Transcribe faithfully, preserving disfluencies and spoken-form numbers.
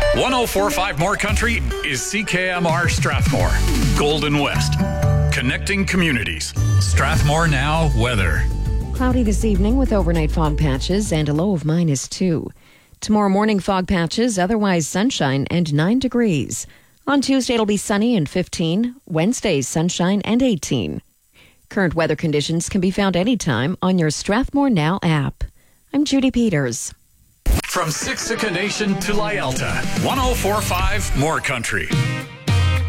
one oh four point five More Country is C K M R Strathmore. Golden West. Connecting communities. Strathmore Now weather. Cloudy this evening with overnight fog patches and a low of minus two. Tomorrow morning fog patches, otherwise sunshine and nine degrees. On Tuesday it'll be sunny and fifteen. Wednesday sunshine and eighteen. Current weather conditions can be found anytime on your Strathmore Now app. I'm Judy Peters. From Siksika Nation to Lyelta, one oh four point five More Country.